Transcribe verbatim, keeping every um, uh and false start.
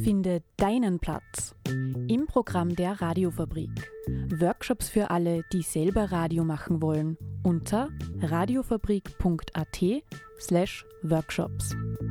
Finde deinen Platz im Programm der Radiofabrik. Workshops für alle, die selber Radio machen wollen, unter radiofabrik punkt at slash workshops.